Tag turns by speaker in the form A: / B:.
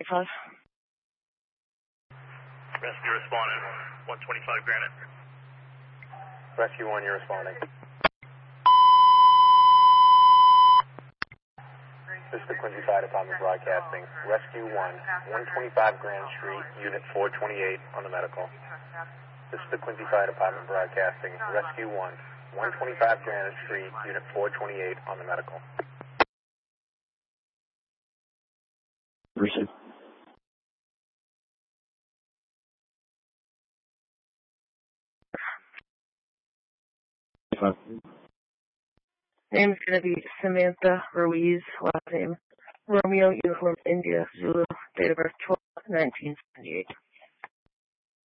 A: 125.
B: Rescue responded. 125 Granite.
C: Rescue 1, you're responding. This is the Quincy Fire Department broadcasting. Rescue 1, 125 Grand Street, Unit 428 on the medical. This is the Quincy Fire Department broadcasting. Rescue 1, 125 Grand Street, Unit 428 on the medical.
D: Receive.
A: Name's going to be Samantha Ruiz, last name Romeo Uniform India Zulu, date of birth 12/1978.